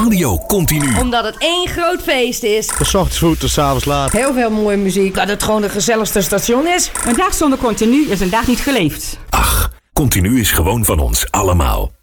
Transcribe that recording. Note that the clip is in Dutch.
Radio Continu. Omdat het één groot feest is. Van 's ochtends vroeg tot 's avonds laat. Heel veel mooie muziek. Dat het gewoon de gezelligste station is. Een dag zonder Continu is een dag niet geleefd. Ach, Continu is gewoon van ons allemaal.